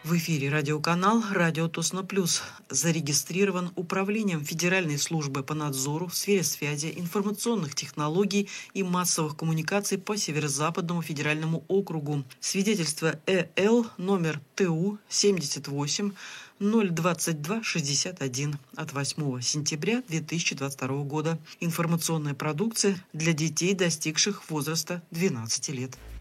В эфире радиоканал «Радио Тосно Плюс». Зарегистрирован Управлением Федеральной службы по надзору в сфере связи, информационных технологий и массовых коммуникаций по Северо-Западному федеральному округу. Свидетельство ЭЛ номер ТУ 78 02261 от 8 сентября 2022 года. Информационная продукция для детей, достигших возраста 12 лет.